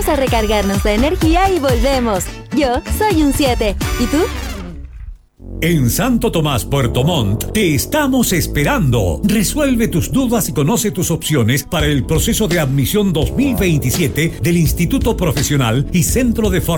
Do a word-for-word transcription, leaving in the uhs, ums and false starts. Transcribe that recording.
Vamos a recargarnos de energía y volvemos. Yo soy un siete. ¿Y tú? En Santo Tomás, Puerto Montt, te estamos esperando. Resuelve tus dudas y conoce tus opciones para el proceso de admisión dos mil veintisiete del Instituto Profesional y Centro de Formación